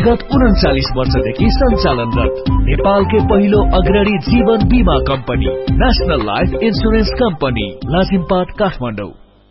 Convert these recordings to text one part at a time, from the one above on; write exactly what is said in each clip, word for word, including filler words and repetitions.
विगत उन्चालिस वर्षदेखि सञ्चालनरत नेपालकै पहिलो अग्रणी जीवन बीमा company national life insurance company Lazimpat Kathmandu.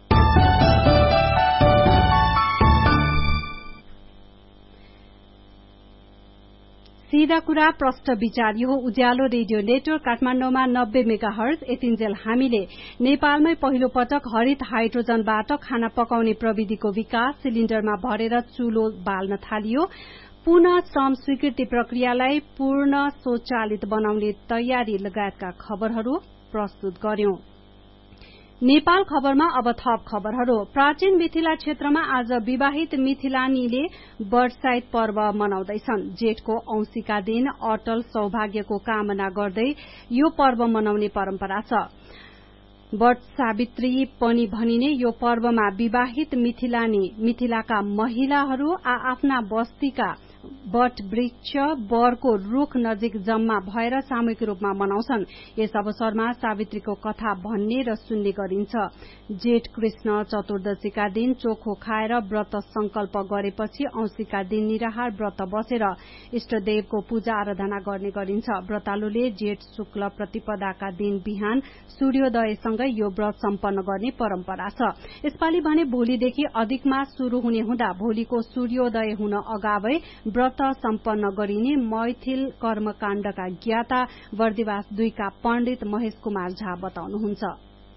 सीधा कुरा प्रष्ट विचार यो उज्यालो रेडियो नेटवर्क काठमाडौँमा नब्बे मेगा हर्ज। यतिन्जेल हामीले नेपालमै पहिलो पटक हरित हाइड्रोजनबाट खाना पकाउने प्रविधिको विकास, सिलिण्डरमा भरेर चुलो बाल्न थालियो, पुनः श्रम स्वीकृति प्रक्रियालाई पूर्ण स्वचालित बनाउने तयारी लगायतका खबरहरू प्रस्तुत गर्यौं। नेपाल खबरमा अब थप खबरहरू। प्राचीन मिथिला क्षेत्रमा आज विवाहित मिथिलानीले बर्साइत पर्व मनाउँदैछन्। जेठको औंसीका दिन अटल सौभाग्यको कामना गर्दै यो पर्व मनाउने परम्परा छ। वट सावित्री पनि भनिने यो पर्वमा विवाहित मिथिलानी मिथिलाका महिलाहरू आ आफ्ना बस्तीका वट वृक्ष बरको रूख नजिक जम्मा भएर सामूहिक रूपमा मनाउँछन्। यस अवसरमा सावित्रीको कथा भन्ने र सुन्ने गरिन्छ। जेठ कृष्ण चतुर्दशीका दिन चोखो खाएर व्रत संकल्प गरेपछि औंसीका दिन निराहार व्रत बसेर इष्टदेवको पूजा आराधना गर्ने गरिन्छ। व्रतालुले जेठ शुक्ल प्रतिपदाका दिन बिहान सूर्योदयसँगै यो व्रत सम्पन्न गर्ने परम्परा छ। यसपालि भने भोलिदेखि अधिक मास शुरू हुने हुँदा भोलिको सूर्योदय हुन अगावै व्रत सम्पन्न गरिने मैथिल कर्मकाण्डका ज्ञाता बर्दिवास दुईका पण्डित महेश कुमार झा बताउनुहुन्छ।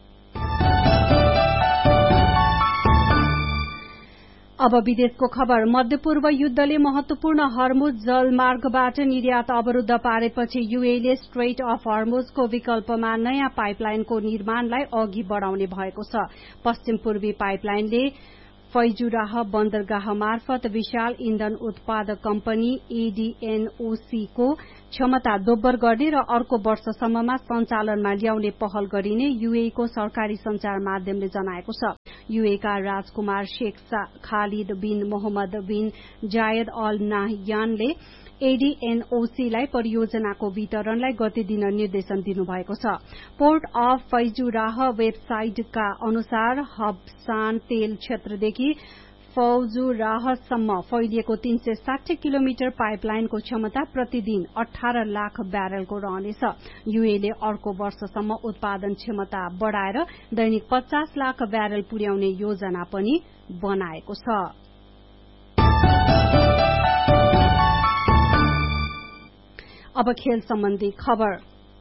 अब विदेशको खबर। मध्यपूर्व युद्धले महत्वपूर्ण हर्मुज जलमार्गबाट निर्यात अवरूद्ध पारेपछि यूएईले स्ट्रेट अफ हर्मुजको विकल्पमा नयाँ पाइपलाइनको निर्माणलाई अघि बढ़ाउने भएको छ। पश्चिम पूर्वी पाइपलाइनले फैजुराह बन्दरगाह मार्फत विशाल इन्धन उत्पादक कम्पनी एडीएनओसी को क्षमता दोब्बर गर्ने र अर्को वर्षसम्ममा सञ्चालनमा ल्याउने पहल गरिने यूएई को सरकारी संचार माध्यमले जनाएको छ। यूएई का राजकुमार शेख खालिद बिन मोहम्मद बिन जायद अल नाहयानले एडीएनओसी लाई परियोजनाको वितरणलाई गति दिन निर्देशन दिनुभएको छ। पोर्ट अफ फैजुराह वेबसाइटका अनुसार हब्सान तेल क्षेत्रदेखि फौजुराहसम्म फैलिएको तीन सय साठी किलोमिटर पाइपलाइनको क्षमता प्रतिदिन अठार लाख ब्यारेलको रहनेछ। यूएईले अर्को वर्षसम्म उत्पादन क्षमता बढ़ाएर दैनिक पचास लाख ब्यारेल पुर्याउने योजना पनि बनाएको छ। अब खेल सम्बन्धी खबर।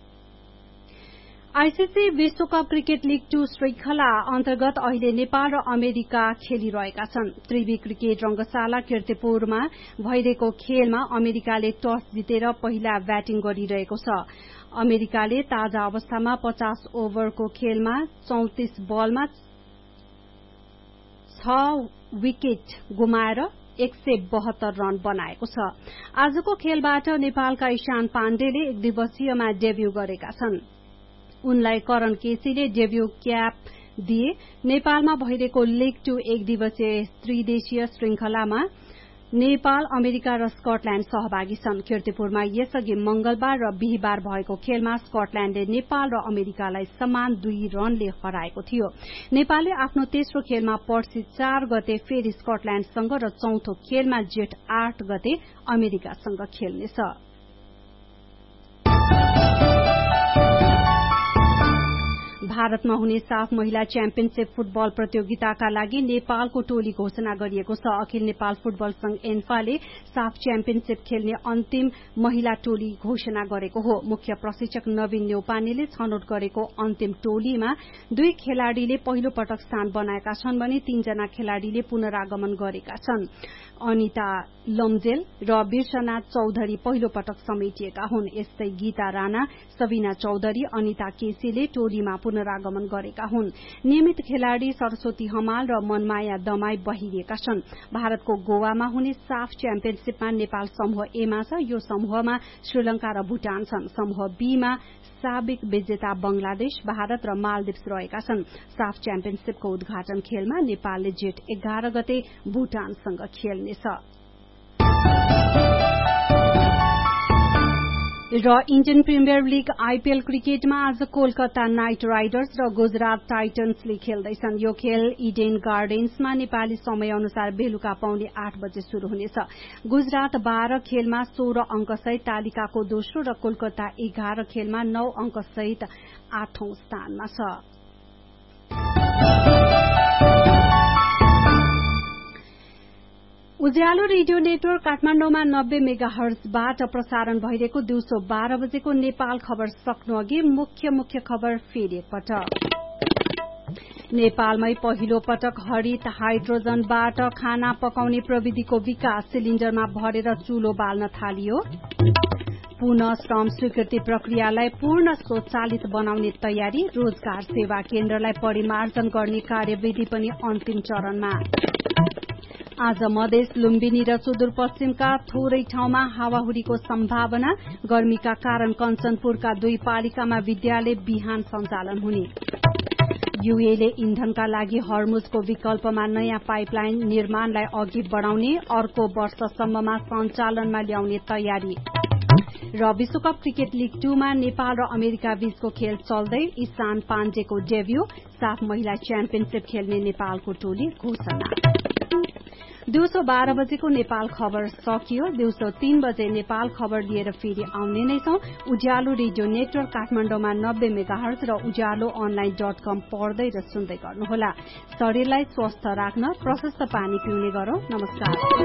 आईसीसी विश्वकप क्रिकेट लीग टू श्रृंखला अन्तर्गत अहिले नेपाल र अमेरिका खेलिरहेका छन्। त्रिवी क्रिकेट रंगशाला कीर्तिपुरमा भइरहेको खेलमा अमेरिकाले टस जितेर पहिला ब्याटिङ गरिरहेको छ। अमेरिकाले ताजा अवस्थामा पचास ओभरको खेलमा चौतिस बलमा छ विकेट गुमाएर एक सय बहत्तर रन बनाएको छ। आजको खेलबाट नेपालका ईशान पाण्डेले एक दिवसीयमा डेब्यू गरेका छन्। उनलाई करण केसीले डेब्यू क्याप दिए। नेपालमा भइरहेको लीग टू एक दिवसीय त्रिदेशीय श्रृंखलामा नेपाल, अमेरिका र स्कटल्याण्ड सहभागी छन्। कीर्तिपुरमा यसअघि मंगलबार र बिहिबार भएको खेलमा स्कटल्याण्डले नेपाल र अमेरिकालाई समान दुई रनले हराएको थियो। नेपालले आफ्नो तेस्रो खेलमा पर्सि चार गते फेरि स्कटल्याण्डसँग र चौथो खेलमा जेठ आठ गते अमेरिकासँग खेल्नेछ। भारतमा हुने साफ महिला च्याम्पियनशीप फुटबल प्रतियोगिताका लागि नेपालको टोली घोषणा गरिएको छ। अखिल नेपाल फुटबल संघ एन्फाले साफ च्याम्पियनशीप खेल्ने अन्तिम महिला टोली घोषणा गरेको हो। मुख्य प्रशिक्षक नवीन न्यौपानेले छनौट गरेको अन्तिम टोलीमा दुई खेलाड़ीले पहिलो पटक स्थान बनाएका छन् भने तीनजना खेलाड़ीले पुनरागमन गरेका छन्। अनिता लम्जेल र बिर्सना चौधरी पहिलो पटक समेटिएका हुन्। यस्तै गीता राणा, सबिना चौधरी, अनिता केसीले टोलीमा पुनरागमन गरेका हुन्। नियमित खेलाड़ी सरस्वती हमाल र मनमाया दमाई बहिरिएका छन्। भारतको गोवामा हुने साफ च्याम्पियनशीपमा नेपाल समूह ए मा छ। यो समूहमा श्रीलंका र भूटान छन्। समूह बी मा साबिक विजेता बंगलादेश, भारत र मालदिप्स रहेका छन्। साफ च्याम्पियनशीपको उद्घाटन खेलमा नेपालले जेठ एघार गते भूटानसँग खेल्नेछ। र इन्डियन प्रिमियर लीग आईपीएल क्रिकेटमा आज कोलकाता नाइट राइडर्स र गुजरात टाइटन्सले खेल्दैछन्। यो खेल इडेन गार्डन्समा नेपाली समय अनुसार बेलुका पाउने आठ बजे शुरू हुनेछ। गुजरात बाह्र खेलमा सोह्र अंकसहित तालिकाको दोस्रो र कोलकाता एघार खेलमा नौ अंकसहित आठौं स्थानमा छ। उज्यालो रेडियो नेटवर्क काठमाडौँमा नब्बे मेगा हर्जबाट प्रसारण भइरहेको दिउँसो बाह्र बजेको नेपाल खबर सक्नु अघि मुख्य मुख्य खबर फेरि एकपटक। नेपालमै पहिलो पटक हरित हाइड्रोजनबाट खाना पकाउने प्रविधिको विकास, सिलिण्डरमा भरेर चुलो बाल्न थालियो। पुनः श्रम स्वीकृति प्रक्रियालाई पूर्ण स्वचालित बनाउने तयारी, रोजगार सेवा केन्द्रलाई परिमार्जन गर्ने कार्यविधि पनि अन्तिम चरणमा। आज मधेस, लुम्बिनी र सुदूरपश्चिमका थोरै ठाउँमा हावाहुरीको सम्भावना, गर्मीका कारण कञ्चनपुरका दुई पालिकामा विद्यालय बिहान सञ्चालन हुने। यूएले इन्धनका लागि हर्मुजको विकल्पमा नयाँ पाइपलाइन निर्माणलाई अघि बढ़ाउने, अर्को वर्षसम्ममा सञ्चालनमा ल्याउने तयारी। र विश्वकप क्रिकेट लीग टूमा नेपाल र अमेरिका बीचको खेल चल्दै, इशान पाण्डेको डेब्यू, साफ महिला च्याम्पियनशीप खेल्ने नेपालको टोली घोषणा। दिउँसो बाह्र बजेको नेपाल खबर सकियो। दिउँसो तीन बजे नेपाल खबर लिएर फेरि आउने नै छौं। उज्यालो रेडियो नेटवर्क काठमाडौँमा नब्बे मेगा हर्ज र उज्यालो अनलाइन डट कम पढ्दै र सुन्दै गर्नुहोला। शरीरलाई स्वस्थ राख्न प्रशस्त पानी पिउने गरौं। नमस्कार।